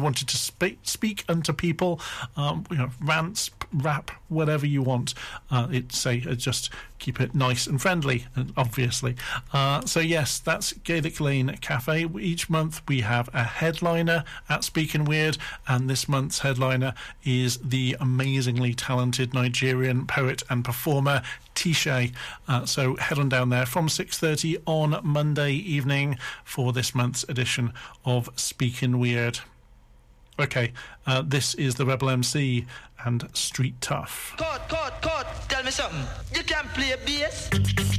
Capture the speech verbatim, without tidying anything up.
wanted to speak, speak unto people, um, you know, rants, rap, whatever you want. Uh, it's say uh, just keep it nice and friendly, obviously. Uh, so yes, that's Gaelic Lane Cafe. Each month we have a headliner at Speaking Weird, and this month's headliner is the amazingly talented Nigerian poet and performer Tisha. Uh, so head on down there from six thirty on Monday evening for this month's edition of Speaking Weird. Okay, uh, this is the Rebel M C and Street Tough. Cut, cut, cut. Tell me something. You can play bass.